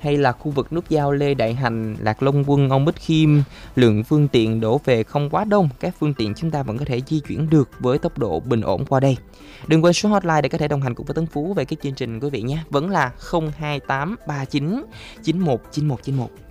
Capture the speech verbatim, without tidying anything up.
hay là khu vực nút giao Lê Đại Hành, Lạc Long Quân, Âu Bích Khiêm, lượng phương tiện đổ về không quá đông, các phương tiện chúng ta vẫn có thể di chuyển được với tốc độ bình ổn qua đây. Đừng quên số hotline để có thể đồng hành cùng với Tấn Phú về cái chương trình quý vị nhé, vẫn là không hai tám ba chín chín một chín một chín một.